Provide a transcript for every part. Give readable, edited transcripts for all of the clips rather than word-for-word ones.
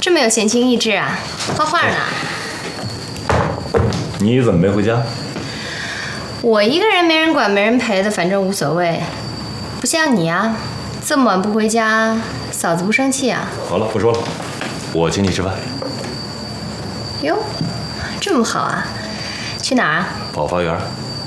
这么有闲情逸致啊，画画呢？ 你怎么没回家？ 我一个人没人管没人陪的，反正无所谓。不像你啊，这么晚不回家，嫂子不生气啊？ 好了，不说了，我请你吃饭。 哟，这么好啊？去哪儿啊？ 跑花园。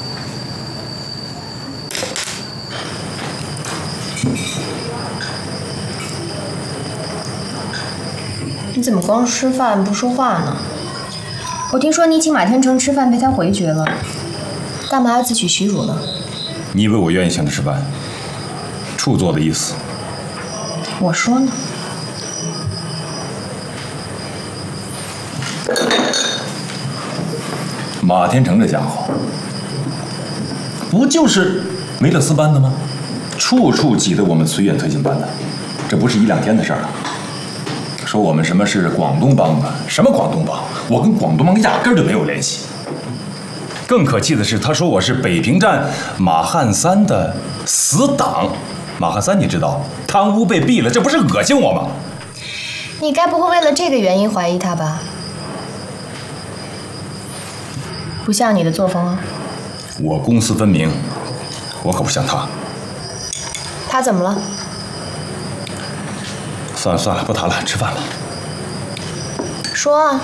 你怎么光吃饭不说话呢？我听说你请马天成吃饭被他回绝了，干嘛要自取其辱呢？ 你以为我愿意请他吃饭？处座的意思。 我说呢。 马天成这家伙，不就是梅勒斯班的吗？处处挤得我们绥远特勤班的，这不是一两天的事儿了。说我们什么是广东帮的？什么广东帮？我跟广东帮压根儿就没有联系。更可气的是，他说我是北平站马汉三的死党。马汉三你知道，贪污被毙了，这不是恶心我吗？ 你该不会为了这个原因怀疑他吧？不像你的作风啊。 我公私分明，我可不像他。 他怎么了？ 算了算了，不谈了，吃饭吧。 说啊。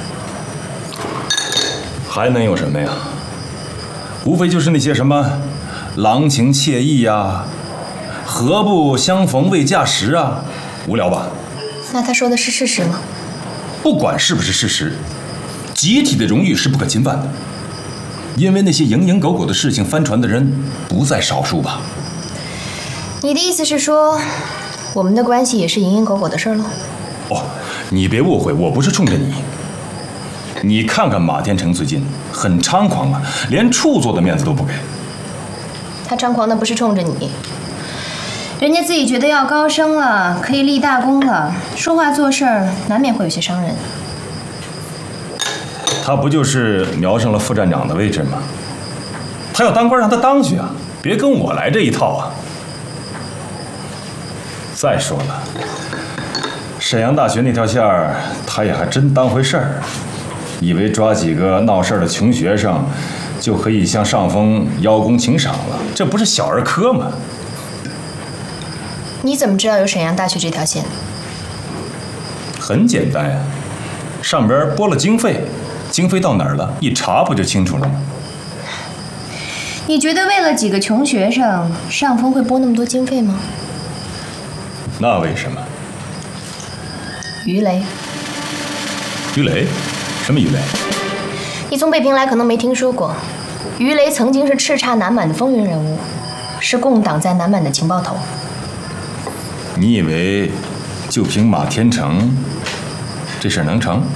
还能有什么呀？无非就是那些什么郎情妾意呀，何不相逢未嫁时啊，无聊吧？ 那他说的是事实吗？ 不管是不是事实，集体的荣誉是不可侵犯的。因为那些蝇营狗苟的事情翻船的人不在少数吧？ 你的意思是说，我们的关系也是蝇营狗苟的事儿喽？ 哦，你别误会，我不是冲着你。你看看马天成最近很猖狂啊，连处座的面子都不给。 他猖狂的不是冲着你，人家自己觉得要高升了，可以立大功了，说话做事儿难免会有些伤人。 他不就是瞄上了副站长的位置吗？他要当官让他当去啊，别跟我来这一套啊。再说了，沈阳大学那条线儿，他也还真当回事儿，以为抓几个闹事儿的穷学生，就可以向上峰邀功请赏了，这不是小儿科吗？ 你怎么知道有沈阳大学这条线？ 很简单呀，上边拨了经费，经费到哪儿了，一查不就清楚了吗？ 你觉得为了几个穷学生，上峰会拨那么多经费吗？ 那为什么？ 于雷。 于雷？什么于雷？ 你从北平来可能没听说过，于雷曾经是叱咤南满的风云人物，是共党在南满的情报头。 你以为就凭马天成这事儿能成？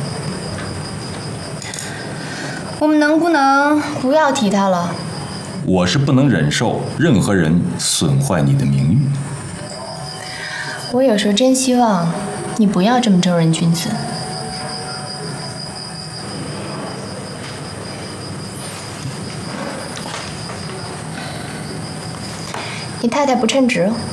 我们能不能不要提他了？ 我是不能忍受任何人损坏你的名誉。 我有时候真希望你不要这么正人君子。你太太不称职哦。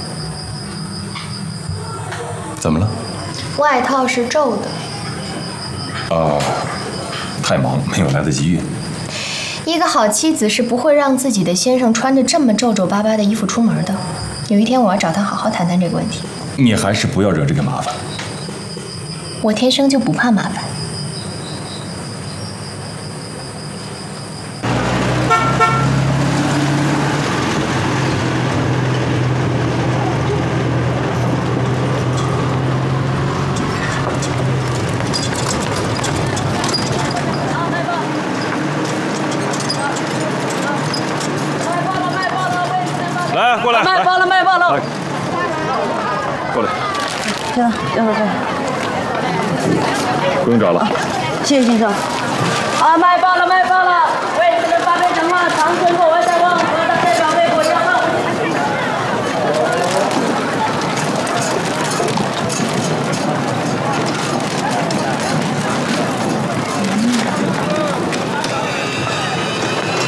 怎么了？ 外套是皱的。 太忙没有来得及熨。 一个好妻子是不会让自己的先生穿着这么皱皱巴巴的衣服出门的。有一天我要找他好好谈谈这个问题。 你还是不要惹这个麻烦。 我天生就不怕麻烦。 来，过来， 卖爆了，卖爆了！ 过来， 行了，一会儿不用找了。 谢谢先生。啊，卖爆了，卖爆了！